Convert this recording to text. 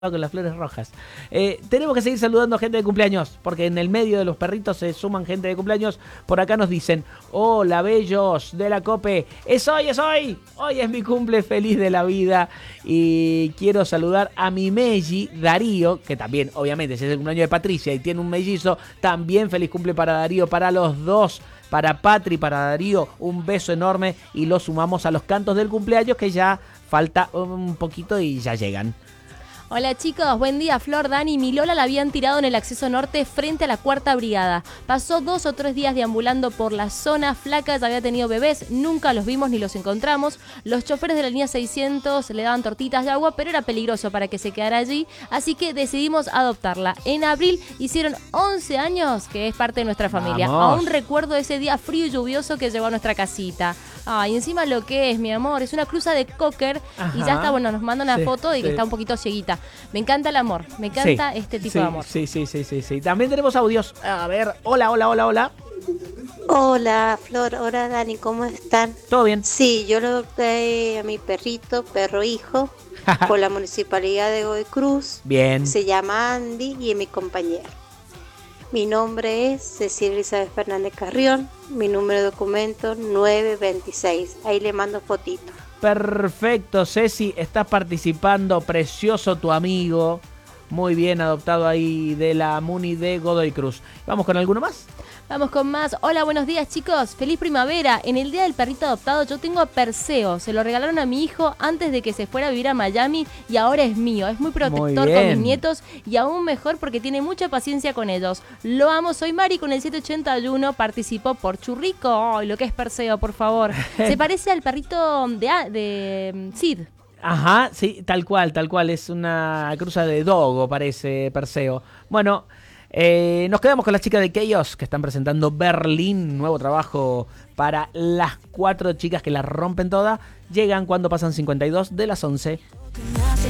con las flores rojas. Tenemos que seguir saludando gente de cumpleaños, porque en el medio de los perritos se suman gente de cumpleaños. Por acá nos dicen: hola, bellos de la COPE, es hoy es mi cumple, feliz de la vida. Y quiero saludar a mi melli, Darío, que también, obviamente, si es el cumpleaños de Patricia y tiene un mellizo, también feliz cumple para Darío, para los dos. Para Patri, para Darío, un beso enorme y lo sumamos a los cantos del cumpleaños, que ya falta un poquito y ya llegan. Hola chicos, buen día. Flor, Dani, mi Lola la habían tirado en el acceso norte frente a la 4ª brigada. Pasó 2 o 3 días deambulando por la zona, flaca, ya había tenido bebés, nunca los vimos ni los encontramos. Los choferes de la línea 600 le daban tortitas de agua, pero era peligroso para que se quedara allí, así que decidimos adoptarla. En abril hicieron 11 años que es parte de nuestra familia. Vamos. Aún recuerdo ese día frío y lluvioso que llegó a nuestra casita. Y encima lo que es, mi amor, es una cruza de cocker. Ajá. Y ya está, bueno, nos manda una foto de que está un poquito cieguita. Me encanta el amor, me encanta este tipo de amor. Sí. También tenemos audios. A ver, hola. Hola, Flor, hola, Dani, ¿cómo están? ¿Todo bien? Sí, yo le adopté a mi perrito, perro hijo, por la municipalidad de Godoy Cruz. Bien. Se llama Andy y es mi compañero. Mi nombre es Cecilia Elizabeth Fernández Carrión, mi número de documento 926. Ahí le mando fotito. Perfecto, Ceci, estás participando, precioso tu amigo. Muy bien, adoptado ahí de la Muni de Godoy Cruz. ¿Vamos con alguno más? Vamos con más. Hola, buenos días chicos, feliz primavera. En el día del perrito adoptado yo tengo a Perseo, se lo regalaron a mi hijo antes de que se fuera a vivir a Miami y ahora es mío. Es muy protector con mis nietos y aún mejor porque tiene mucha paciencia con ellos. Lo amo, soy Mari con el 781, participó por Churrico. Lo que es Perseo, por favor. Se parece al perrito de Sid. Ajá, sí, tal cual, es una cruza de dogo, parece Perseo. Bueno, nos quedamos con las chicas de Chaos, que están presentando Berlín, nuevo trabajo para las 4 chicas que la rompen toda. Llegan cuando pasan 52 de las 11.